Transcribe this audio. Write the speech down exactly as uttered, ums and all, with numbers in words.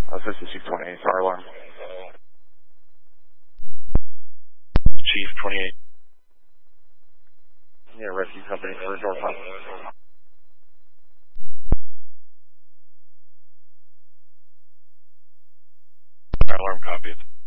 Uh, this is Chief twenty-eight, fire alarm. Chief twenty-eight. Yeah, rescue company, or door pump. Fire alarm, copy it.